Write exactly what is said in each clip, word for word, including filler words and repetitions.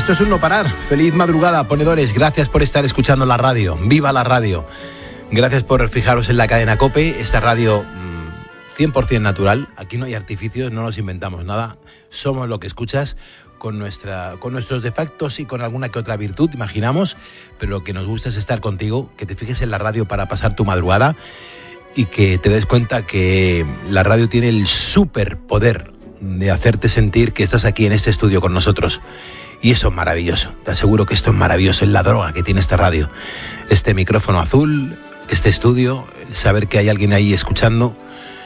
Esto es un no parar. Feliz madrugada, ponedores. Gracias por estar escuchando la radio. ¡Viva la radio! Gracias por fijaros en la cadena COPE, esta radio mmm, cien por ciento natural. Aquí no hay artificios, no nos inventamos nada. Somos lo que escuchas, con, nuestra, con nuestros defectos y con alguna que otra virtud, imaginamos. Pero lo que nos gusta es estar contigo, que te fijes en la radio para pasar tu madrugada y que te des cuenta que la radio tiene el superpoder de hacerte sentir que estás aquí en este estudio con nosotros. Y eso es maravilloso. Te aseguro que esto es maravilloso. Es la droga que tiene esta radio. Este micrófono azul, este estudio, el saber que hay alguien ahí escuchando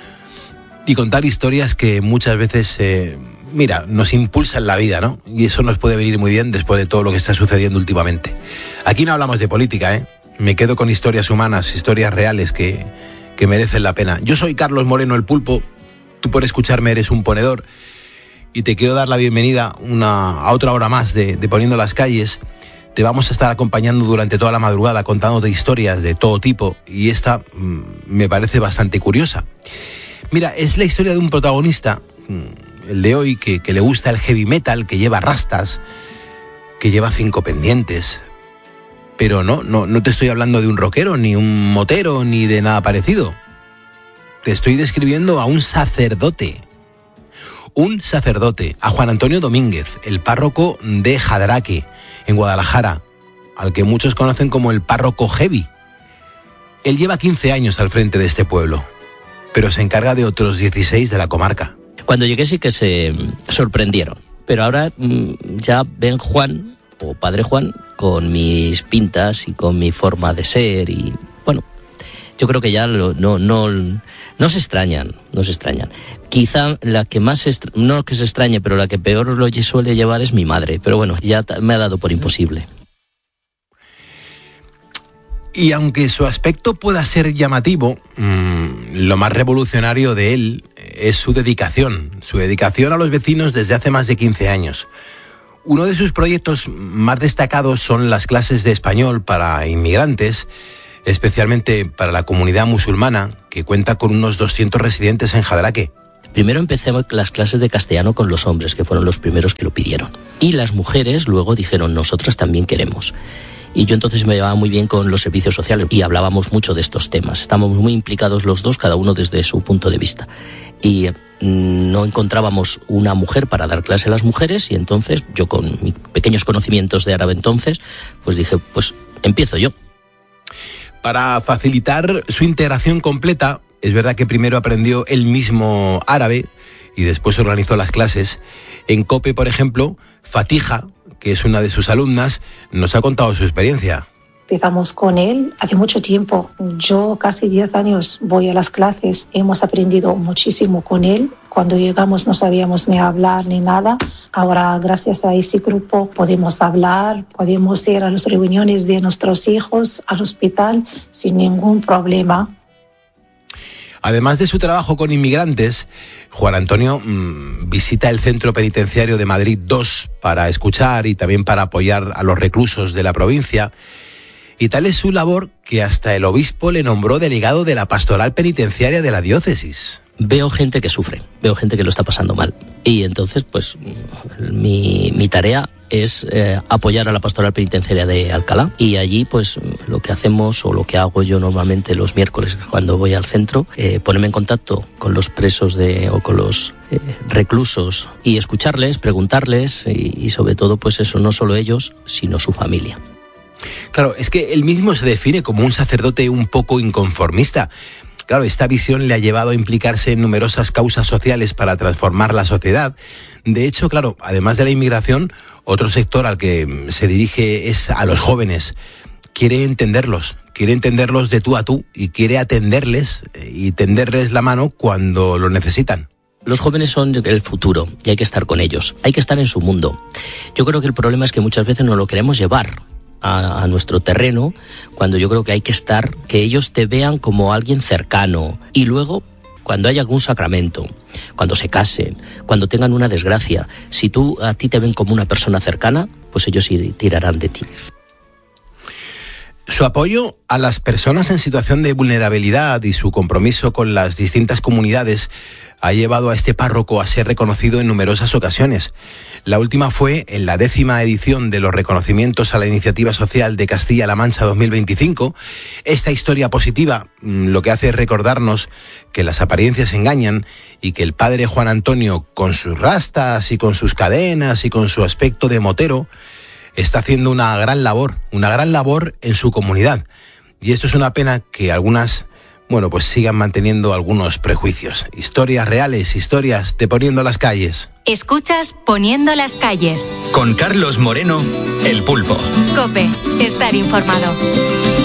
y contar historias que muchas veces, eh, mira, nos impulsan la vida, ¿no? Y eso nos puede venir muy bien después de todo lo que está sucediendo últimamente. Aquí no hablamos de política, ¿eh? Me quedo con historias humanas, historias reales que, que merecen la pena. Yo soy Carlos Moreno, el Pulpo. Tú por escucharme eres un ponedor. Y te quiero dar la bienvenida una, a otra hora más de, de Poniendo las Calles. Te vamos a estar acompañando durante toda la madrugada contándote historias de todo tipo y esta mmm, me parece bastante curiosa. Mira, es la historia de un protagonista, mmm, el de hoy, que, que le gusta el heavy metal, que lleva rastas, que lleva cinco pendientes. Pero no, no, no te estoy hablando de un rockero, ni un motero, ni de nada parecido. Te estoy describiendo a un sacerdote. Un sacerdote, a Juan Antonio Domínguez, el párroco de Jadraque, en Guadalajara, al que muchos conocen como el párroco heavy. Él lleva quince años al frente de este pueblo, pero se encarga de otros dieciséis de la comarca. Cuando llegué sí que se sorprendieron, pero ahora ya ven Juan, o Padre Juan, con mis pintas y con mi forma de ser y, bueno, yo creo que ya lo, no, no, no se extrañan, no se extrañan. Quizá la que más, estra- no que se extrañe, pero la que peor lo suele llevar es mi madre. Pero bueno, ya me ha dado por imposible. Y aunque su aspecto pueda ser llamativo, mmm, lo más revolucionario de él es su dedicación. Su dedicación a los vecinos desde hace más de quince años. Uno de sus proyectos más destacados son las clases de español para inmigrantes, especialmente para la comunidad musulmana, que cuenta con unos doscientos residentes en Jadraque. Primero empecé las clases de castellano con los hombres, que fueron los primeros que lo pidieron. Y las mujeres luego dijeron, nosotras también queremos. Y yo entonces me llevaba muy bien con los servicios sociales y hablábamos mucho de estos temas. Estábamos muy implicados los dos, cada uno desde su punto de vista. Y mmm, no encontrábamos una mujer para dar clase a las mujeres y entonces yo con mis pequeños conocimientos de árabe entonces, pues dije, pues empiezo yo. Para facilitar su integración completa, es verdad que primero aprendió él mismo árabe y después organizó las clases. En COPE, por ejemplo, Fatija, que es una de sus alumnas, nos ha contado su experiencia. Empezamos con él hace mucho tiempo. Yo casi diez años voy a las clases. Hemos aprendido muchísimo con él. Cuando llegamos no sabíamos ni hablar ni nada. Ahora, gracias a ese grupo, podemos hablar, podemos ir a las reuniones de nuestros hijos, al hospital, sin ningún problema. Además de su trabajo con inmigrantes, Juan Antonio mmm, visita el Centro Penitenciario de Madrid dos para escuchar y también para apoyar a los reclusos de la provincia. Y tal es su labor que hasta el obispo le nombró delegado de la pastoral penitenciaria de la diócesis. Veo gente que sufre, veo gente que lo está pasando mal. Y entonces, pues, mi, mi tarea es eh, apoyar a la pastoral penitenciaria de Alcalá. Y allí, pues, lo que hacemos o lo que hago yo normalmente los miércoles cuando voy al centro, eh, ponerme en contacto con los presos de, o con los eh, reclusos y escucharles, preguntarles y, y sobre todo, pues eso, no solo ellos, sino su familia. Claro, es que él mismo se define como un sacerdote un poco inconformista. Claro, esta visión le ha llevado a implicarse en numerosas causas sociales para transformar la sociedad. De hecho, claro, además de la inmigración, otro sector al que se dirige es a los jóvenes. Quiere entenderlos, quiere entenderlos de tú a tú y quiere atenderles y tenderles la mano cuando lo necesitan. Los jóvenes son el futuro y hay que estar con ellos, hay que estar en su mundo. Yo creo que el problema es que muchas veces no lo queremos llevar A, a nuestro terreno, cuando yo creo que hay que estar, que ellos te vean como alguien cercano y luego cuando haya algún sacramento, cuando se casen, cuando tengan una desgracia, si tú a ti te ven como una persona cercana, pues ellos tirarán de ti. Su apoyo a las personas en situación de vulnerabilidad y su compromiso con las distintas comunidades ha llevado a este párroco a ser reconocido en numerosas ocasiones. La última fue en la décima edición de los reconocimientos a la iniciativa social de Castilla-La Mancha dos mil veinticinco. Esta historia positiva lo que hace es recordarnos que las apariencias engañan y que el padre Juan Antonio, con sus rastas y con sus cadenas y con su aspecto de motero, está haciendo una gran labor, una gran labor en su comunidad. Y esto es una pena que algunas, bueno, pues sigan manteniendo algunos prejuicios. Historias reales, historias de Poniendo las Calles. Escuchas Poniendo las Calles. Con Carlos Moreno, El Pulpo. COPE, estar informado.